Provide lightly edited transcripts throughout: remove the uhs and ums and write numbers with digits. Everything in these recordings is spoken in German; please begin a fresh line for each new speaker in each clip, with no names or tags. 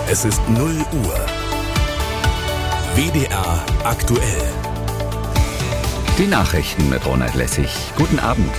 Es ist 0 Uhr. WDR aktuell.
Die Nachrichten mit Ronald Lessig. Guten Abend.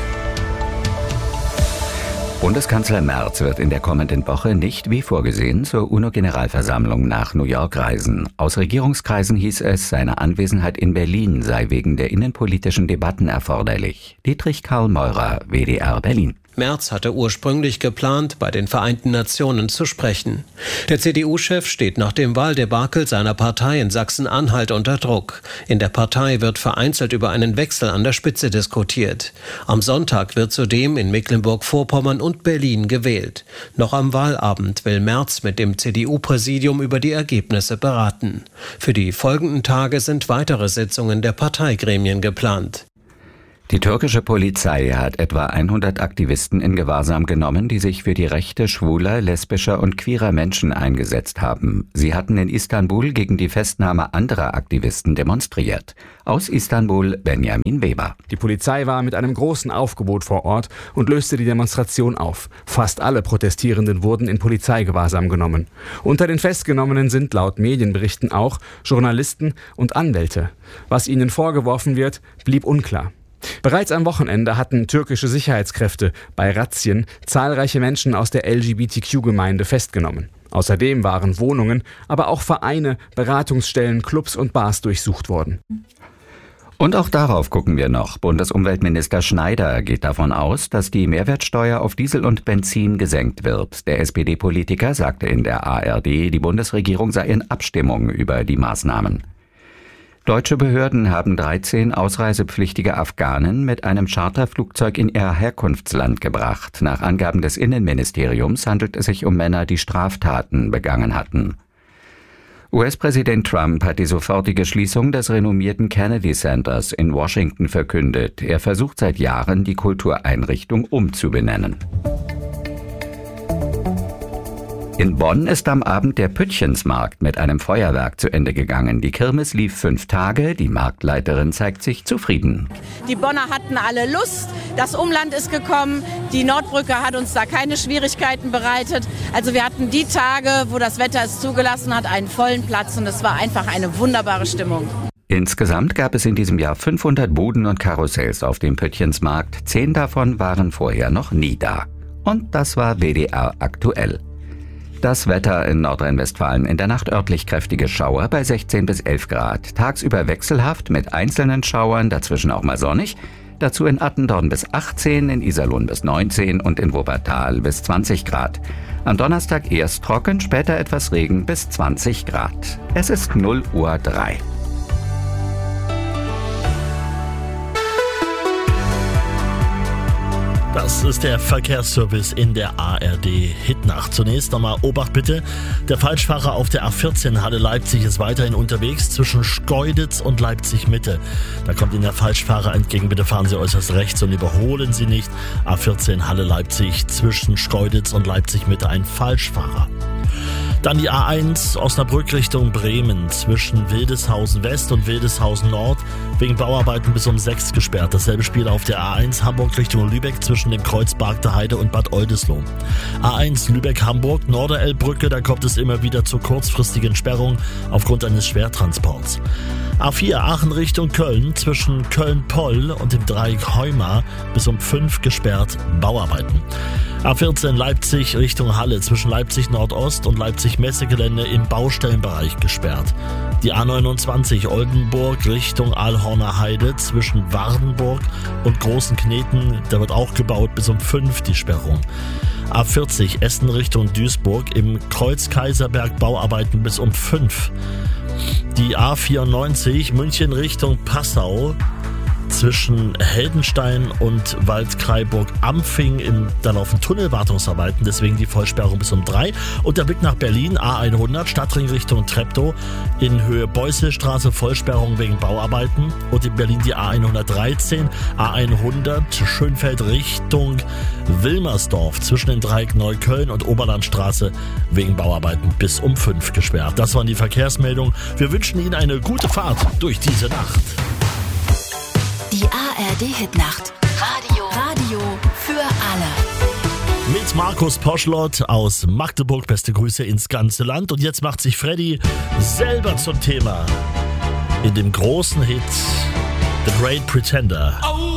Bundeskanzler Merz wird in der kommenden Woche nicht wie vorgesehen zur UNO-Generalversammlung nach New York reisen. Aus Regierungskreisen hieß es, seine Anwesenheit in Berlin sei wegen der innenpolitischen Debatten erforderlich. Dietrich Karl Meurer, WDR Berlin.
Merz hatte ursprünglich geplant, bei den Vereinten Nationen zu sprechen. Der CDU-Chef steht nach dem Wahldebakel seiner Partei in Sachsen-Anhalt unter Druck. In der Partei wird vereinzelt über einen Wechsel an der Spitze diskutiert. Am Sonntag wird zudem in Mecklenburg-Vorpommern und Berlin gewählt. Noch am Wahlabend will Merz mit dem CDU-Präsidium über die Ergebnisse beraten. Für die folgenden Tage sind weitere Sitzungen der Parteigremien geplant.
Die türkische Polizei hat etwa 100 Aktivisten in Gewahrsam genommen, die sich für die Rechte schwuler, lesbischer und queerer Menschen eingesetzt haben. Sie hatten in Istanbul gegen die Festnahme anderer Aktivisten demonstriert. Aus Istanbul Benjamin Weber.
Die Polizei war mit einem großen Aufgebot vor Ort und löste die Demonstration auf. Fast alle Protestierenden wurden in Polizeigewahrsam genommen. Unter den Festgenommenen sind laut Medienberichten auch Journalisten und Anwälte. Was ihnen vorgeworfen wird, blieb unklar. Bereits am Wochenende hatten türkische Sicherheitskräfte bei Razzien zahlreiche Menschen aus der LGBTQ-Gemeinde festgenommen. Außerdem waren Wohnungen, aber auch Vereine, Beratungsstellen, Clubs und Bars durchsucht worden.
Und auch darauf gucken wir noch. Bundesumweltminister Schneider geht davon aus, dass die Mehrwertsteuer auf Diesel und Benzin gesenkt wird. Der SPD-Politiker sagte in der ARD, die Bundesregierung sei in Abstimmung über die Maßnahmen. Deutsche Behörden haben 13 ausreisepflichtige Afghanen mit einem Charterflugzeug in ihr Herkunftsland gebracht. Nach Angaben des Innenministeriums handelt es sich um Männer, die Straftaten begangen hatten. US-Präsident Trump hat die sofortige Schließung des renommierten Kennedy Centers in Washington verkündet. Er versucht seit Jahren, die Kultureinrichtung umzubenennen. In Bonn ist am Abend der Püttchensmarkt mit einem Feuerwerk zu Ende gegangen. Die Kirmes lief 5 Tage, die Marktleiterin zeigt sich zufrieden.
Die Bonner hatten alle Lust, das Umland ist gekommen, die Nordbrücke hat uns da keine Schwierigkeiten bereitet. Also wir hatten die Tage, wo das Wetter es zugelassen hat, einen vollen Platz und es war einfach eine wunderbare Stimmung.
Insgesamt gab es in diesem Jahr 500 Buden und Karussells auf dem Püttchensmarkt. 10 davon waren vorher noch nie da. Und das war WDR aktuell. Das Wetter in Nordrhein-Westfalen: in der Nacht örtlich kräftige Schauer bei 16 bis 11 Grad. Tagsüber wechselhaft mit einzelnen Schauern, dazwischen auch mal sonnig. Dazu in Attendorn bis 18, in Iserlohn bis 19 und in Wuppertal bis 20 Grad. Am Donnerstag erst trocken, später etwas Regen bis 20 Grad. Es ist 0 Uhr 3.
Das ist der Verkehrsservice in der ARD Hitnacht. Zunächst nochmal Obacht bitte. Der Falschfahrer auf der A14 Halle Leipzig ist weiterhin unterwegs zwischen Schkeuditz und Leipzig Mitte. Da kommt Ihnen der Falschfahrer entgegen. Bitte fahren Sie äußerst rechts und überholen Sie nicht. A14 Halle Leipzig zwischen Schkeuditz und Leipzig Mitte ein Falschfahrer. Dann die A1 Osnabrück Richtung Bremen zwischen Wildeshausen West und Wildeshausen Nord wegen Bauarbeiten bis um 6 gesperrt. Dasselbe Spiel auf der A1 Hamburg Richtung Lübeck zwischen dem Kreuz Bargter Heide und Bad Oldesloe. A1 Lübeck-Hamburg Norderelbbrücke, da kommt es immer wieder zu kurzfristigen Sperrungen aufgrund eines Schwertransports. A4 Aachen Richtung Köln zwischen Köln-Poll und dem Dreieck Heuma bis um 5 gesperrt, Bauarbeiten. A14 Leipzig Richtung Halle zwischen Leipzig Nordost und Leipzig Messegelände im Baustellenbereich gesperrt. Die A29 Oldenburg Richtung Aalhorner Heide zwischen Wardenburg und Großen Kneten, da wird auch gebaut, bis um 5 die Sperrung. A40 Essen Richtung Duisburg im Kreuz Kaiserberg Bauarbeiten bis um 5. Die A94 München Richtung Passau zwischen Heldenstein und Waldkraiburg-Ampfing, da laufen Tunnelwartungsarbeiten, deswegen die Vollsperrung bis um 3. Und der Blick nach Berlin, A100, Stadtring Richtung Treptow, in Höhe Beusselstraße Vollsperrung wegen Bauarbeiten. Und in Berlin die A113, A100, Schönfeld Richtung Wilmersdorf, zwischen den Dreieck Neukölln und Oberlandstraße wegen Bauarbeiten bis um 5 gesperrt. Das waren die Verkehrsmeldungen. Wir wünschen Ihnen eine gute Fahrt durch diese Nacht.
Die ARD Hitnacht. Radio für alle.
mit Markus Poschlott aus Magdeburg. Beste Grüße ins ganze Land. Und jetzt macht sich Freddy selber zum Thema in dem großen Hit The Great Pretender.
Oh.